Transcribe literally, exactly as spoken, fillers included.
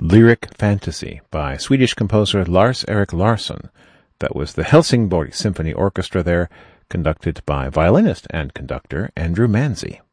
Lyric Fantasy by Swedish composer Lars-Erik Larsson. That was the Helsingborg Symphony Orchestra there, conducted by violinist and conductor Andrew Manzi.